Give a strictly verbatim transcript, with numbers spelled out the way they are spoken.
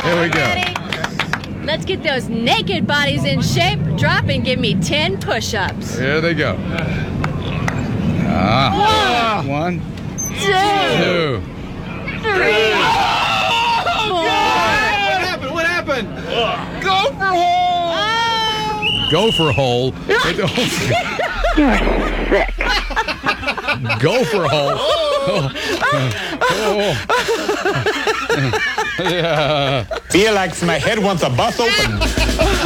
Here we go. Ready? Let's get those naked bodies in shape. Drop and give me ten push-ups. Here they go. Ah. One, Two, two. three, four. What happened? What happened? Gopher hole! Gopher hole. You're sick. Gopher hole. Oh. Oh. Yeah. Feel like my head wants to bust open.